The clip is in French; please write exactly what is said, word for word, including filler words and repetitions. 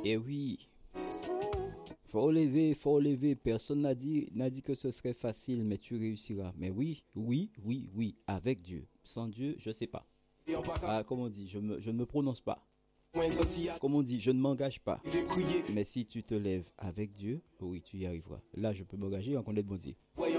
Et oui, faut lever, faut lever. Personne n'a dit, n'a dit que ce serait facile, mais tu réussiras. Mais oui, oui, oui, oui, avec Dieu. Sans Dieu, je sais pas. Ah, comme on dit, je, me, je ne me prononce pas. Comme on dit, je ne m'engage pas. Mais si tu te lèves avec Dieu, oui, tu y arriveras. Là, je peux m'engager en connaître bon Dieu.